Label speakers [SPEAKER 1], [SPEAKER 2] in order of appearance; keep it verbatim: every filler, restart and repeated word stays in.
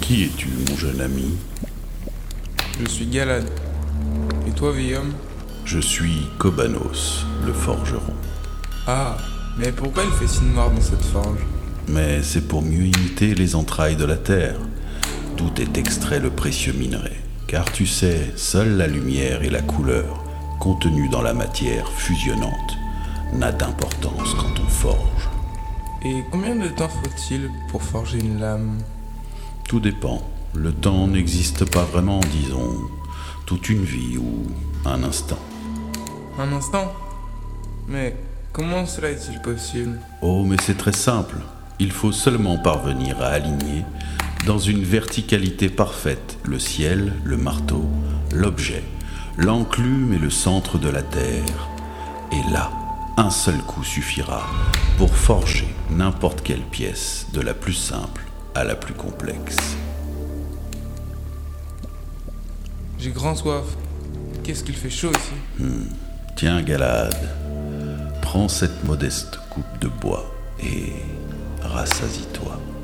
[SPEAKER 1] Qui es-tu, mon jeune ami?
[SPEAKER 2] Je suis Galad. Et toi, vieil homme?
[SPEAKER 1] Je suis Kobanos, le forgeron.
[SPEAKER 2] Ah, mais pourquoi il fait si noir dans cette forge?
[SPEAKER 1] Mais c'est pour mieux imiter les entrailles de la terre, d'où est extrait le précieux minerai. Car tu sais, seule la lumière et la couleur, contenues dans la matière fusionnante, n'a d'importance quand on forge.
[SPEAKER 2] Et combien de temps faut-il pour forger une lame?
[SPEAKER 1] Tout dépend. Le temps n'existe pas vraiment, disons, toute une vie ou un instant.
[SPEAKER 2] Un instant? Mais comment cela est-il possible?
[SPEAKER 1] Oh, mais c'est très simple. Il faut seulement parvenir à aligner, dans une verticalité parfaite, le ciel, le marteau, l'objet, l'enclume et le centre de la terre. Et là, un seul coup suffira pour forger n'importe quelle pièce, de la plus simple à la plus complexe.
[SPEAKER 2] J'ai grand soif. Qu'est-ce qu'il fait chaud ici?
[SPEAKER 1] Hmm. Tiens, Galad, prends cette modeste coupe de bois et rassasie-toi.